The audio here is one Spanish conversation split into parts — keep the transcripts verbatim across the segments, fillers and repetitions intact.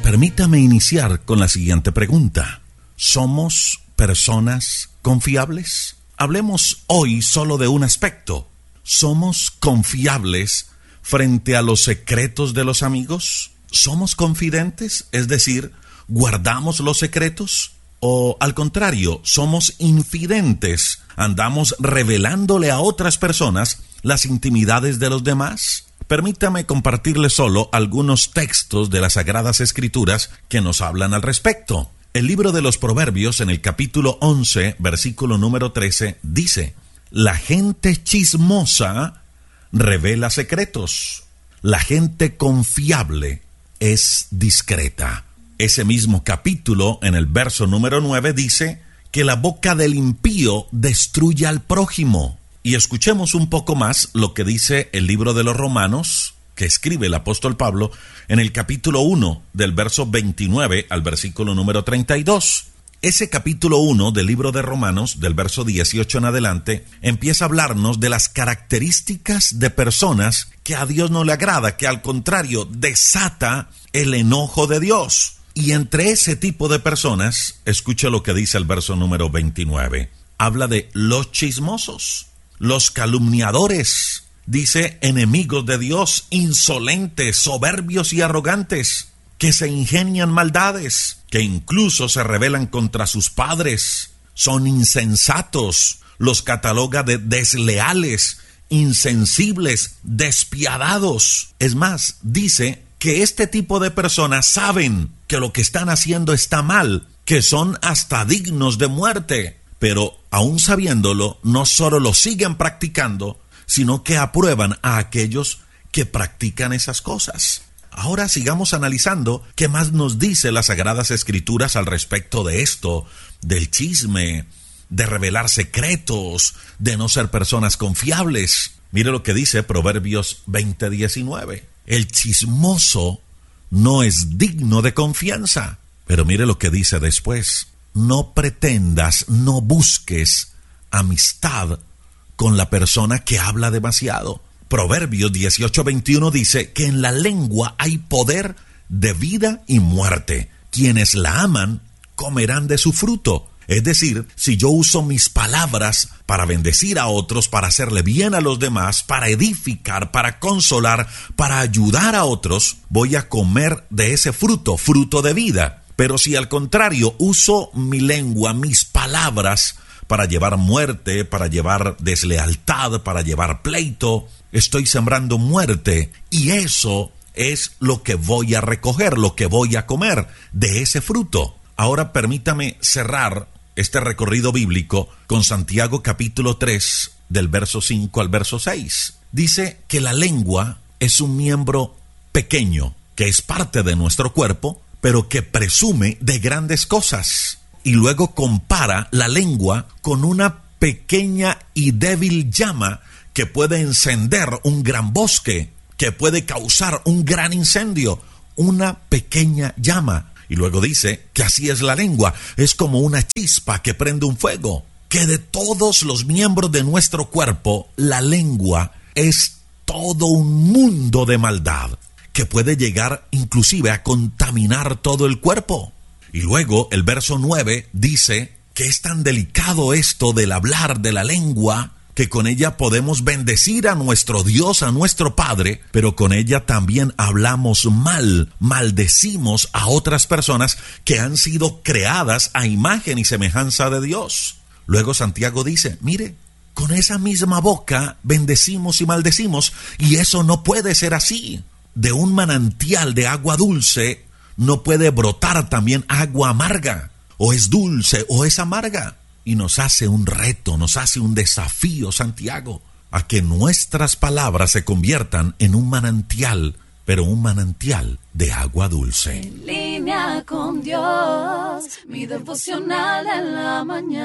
Permítame iniciar con la siguiente pregunta. ¿Somos personas confiables? Hablemos hoy solo de un aspecto. ¿Somos confiables frente a los secretos de los amigos? ¿Somos confidentes? Es decir, ¿guardamos los secretos? ¿O al contrario, somos infidentes? ¿Andamos revelándole a otras personas las intimidades de los demás? Permítame compartirle solo algunos textos de las Sagradas Escrituras que nos hablan al respecto. El libro de los Proverbios, en el capítulo once, versículo número trece, dice: la gente chismosa revela secretos. La gente confiable es discreta. Ese mismo capítulo, en el verso número nueve, dice que la boca del impío destruye al prójimo. Y escuchemos un poco más lo que dice el libro de los Romanos, que escribe el apóstol Pablo, en el capítulo uno, del verso veintinueve al versículo número treinta y dos. Ese capítulo uno del libro de Romanos, del verso dieciocho en adelante, empieza a hablarnos de las características de personas que a Dios no le agrada, que al contrario desata el enojo de Dios. Y entre ese tipo de personas, escucha lo que dice el verso número veintinueve. Habla de los chismosos, los calumniadores, dice enemigos de Dios, insolentes, soberbios y arrogantes, que se ingenian maldades, que incluso se rebelan contra sus padres, son insensatos, los cataloga de desleales, insensibles, despiadados. Es más, dice que este tipo de personas saben que lo que están haciendo está mal, que son hasta dignos de muerte, pero aún sabiéndolo, no solo lo siguen practicando, sino que aprueban a aquellos que practican esas cosas. Ahora sigamos analizando qué más nos dice las Sagradas Escrituras al respecto de esto, del chisme, de revelar secretos, de no ser personas confiables. Mire lo que dice Proverbios veinte diecinueve. El chismoso no es digno de confianza. Pero mire lo que dice después. No pretendas, no busques amistad con la persona que habla demasiado. Proverbios dieciocho veintiuno dice que en la lengua hay poder de vida y muerte. Quienes la aman comerán de su fruto. Es decir, si yo uso mis palabras para bendecir a otros, para hacerle bien a los demás, para edificar, para consolar, para ayudar a otros, voy a comer de ese fruto, fruto de vida. Pero si al contrario uso mi lengua, mis palabras, para llevar muerte, para llevar deslealtad, para llevar pleito, estoy sembrando muerte, y eso es lo que voy a recoger, lo que voy a comer de ese fruto. Ahora permítame cerrar este recorrido bíblico con Santiago capítulo tres, del verso cinco al verso seis. Dice que la lengua es un miembro pequeño, que es parte de nuestro cuerpo, pero que presume de grandes cosas. Y luego compara la lengua con una pequeña y débil llama que puede encender un gran bosque, que puede causar un gran incendio, una pequeña llama. Y luego dice que así es la lengua, es como una chispa que prende un fuego, que de todos los miembros de nuestro cuerpo, la lengua es todo un mundo de maldad, que puede llegar inclusive a contaminar todo el cuerpo. Y luego el verso nueve dice que es tan delicado esto del hablar de la lengua, que con ella podemos bendecir a nuestro Dios, a nuestro Padre, pero con ella también hablamos mal, maldecimos a otras personas que han sido creadas a imagen y semejanza de Dios. Luego Santiago dice, mire, con esa misma boca bendecimos y maldecimos, y eso no puede ser así. De un manantial de agua dulce no puede brotar también agua amarga, o es dulce o es amarga. Y nos hace un reto, nos hace un desafío, Santiago, a que nuestras palabras se conviertan en un manantial, pero un manantial de agua dulce. En línea con Dios, mi devocional en la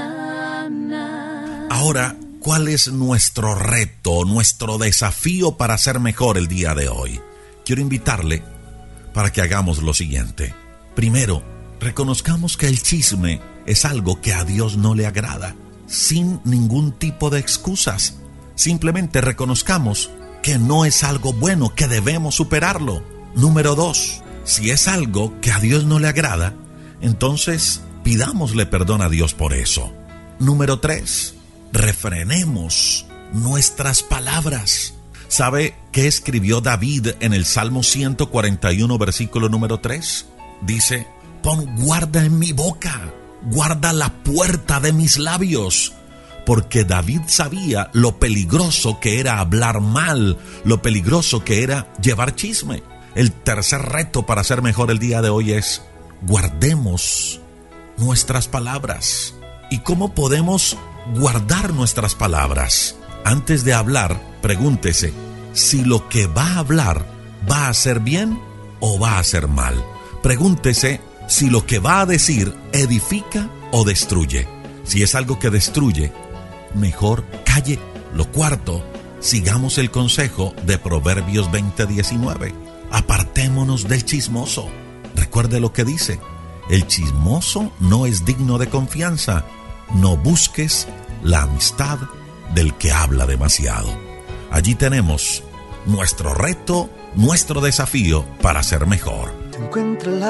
mañana. Ahora, ¿cuál es nuestro reto, nuestro desafío para ser mejor el día de hoy? Quiero invitarle para que hagamos lo siguiente. Primero, reconozcamos que el chisme es algo que a Dios no le agrada, sin ningún tipo de excusas. Simplemente reconozcamos que no es algo bueno, que debemos superarlo. Número dos, Si es algo que a Dios no le agrada, entonces pidámosle perdón a Dios por eso. Número tres, refrenemos nuestras palabras. ¿Sabe qué escribió David en el Salmo ciento cuarenta y uno, versículo número tres? Dice, pon guarda en mi boca, guarda la puerta de mis labios. Porque David sabía lo peligroso que era hablar mal, lo peligroso que era llevar chisme. El tercer reto para ser mejor el día de hoy es guardemos nuestras palabras. ¿Y cómo podemos guardar nuestras palabras? Antes de hablar, pregúntese si lo que va a hablar va a ser bien o va a ser mal. Pregúntese si lo que va a decir edifica o destruye. Si es algo que destruye, mejor calle. Lo cuarto, sigamos el consejo de Proverbios veinte diecinueve. Apartémonos del chismoso. Recuerde lo que dice: el chismoso no es digno de confianza. No busques la amistad del que habla demasiado. Allí tenemos nuestro reto, nuestro desafío para ser mejor. Encuentra la